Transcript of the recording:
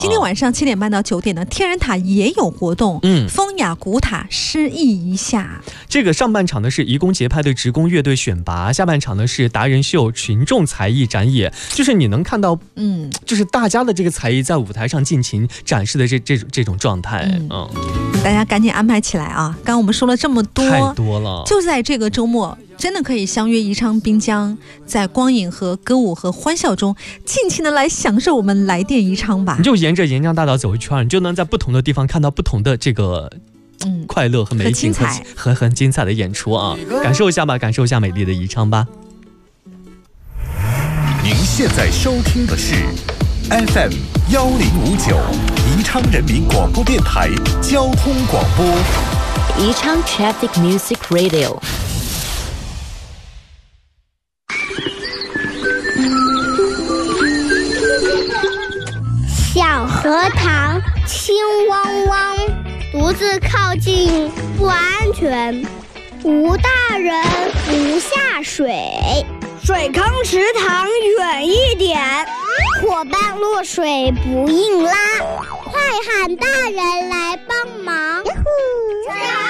今天晚上7点半到9点呢，天然塔也有活动，风雅古塔诗意一下。 这个上半场呢是移工节拍的职工乐队选拔，下半场呢是达人秀群众才艺展演，就是你能看到，就是大家的这个才艺在舞台上尽情展示的这种状态， 大家赶紧安排起来啊！刚刚我们说了这么多， 太多了， 就在这个周末。真的可以相约宜昌滨江，在光影和歌舞和欢笑中，尽情的来享受我们来电宜昌吧。 你就沿着沿江大道走一圈，你就能在不同的地方看到不同的这个快乐和美景和很精彩的演出啊！感受一下吧，感受一下美丽的宜昌吧。 您现在收听的是 FM 1059宜昌人民广播电台交通广播， 宜昌 Traffic Music Radio。 小荷塘青汪汪，独自靠近不安全。无大人不下水，水坑池塘远一点。伙伴落水不硬拉，快喊大人来帮